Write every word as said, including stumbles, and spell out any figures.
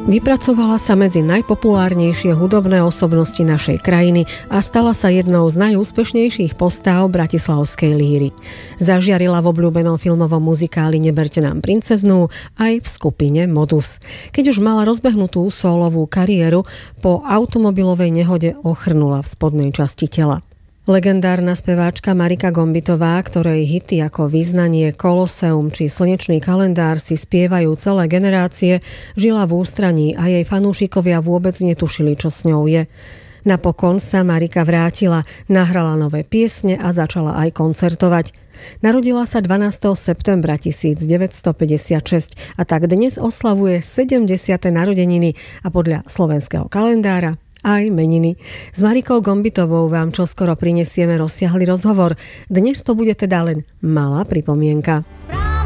Vypracovala sa medzi najpopulárnejšie hudobné osobnosti našej krajiny a stala sa jednou z najúspešnejších postáv bratislavskej líry. Zažiarila v obľúbenom filmovom muzikáli Neberte nám princeznú aj v skupine Modus. Keď už mala rozbehnutú sólovú kariéru, po automobilovej nehode ochrnula v spodnej časti tela. Legendárna speváčka Marika Gombitová, ktorej hity ako Vyznanie, Koloseum či Slnečný kalendár si spievajú celé generácie, žila v ústraní a jej fanúšikovia vôbec netušili, čo s ňou je. Napokon sa Marika vrátila, nahrala nové piesne a začala aj koncertovať. Narodila sa dvanásteho septembra devätnásťstopäťdesiatšesť a tak dnes oslavuje sedemdesiate narodeniny a podľa slovenského kalendára aj meniny. S Marikou Gombitovou vám čoskoro prinesieme rozsiahly rozhovor. Dnes to bude teda len malá pripomienka.